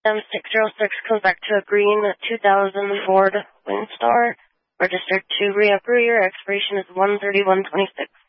M606 comes back to a green 2000 Ford Windstar, registered to Rio Courier. Expiration is 1/31/26.